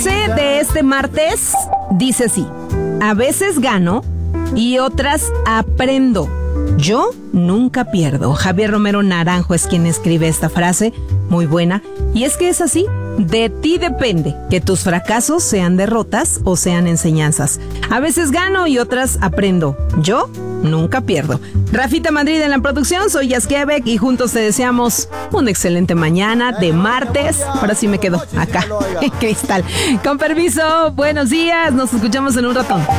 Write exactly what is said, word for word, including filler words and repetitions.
De este martes dice así: a veces gano y otras aprendo. Yo nunca pierdo. Javier Romero Naranjo es quien escribe esta frase, muy buena. Y es que es así, de ti depende que tus fracasos sean derrotas o sean enseñanzas. A veces gano y otras aprendo. Yo nunca pierdo. Rafita Madrid en la producción, soy Yasquebec y juntos te deseamos una excelente mañana de martes. Ahora sí me quedo acá en Cristal. Con permiso, buenos días, nos escuchamos en un ratón.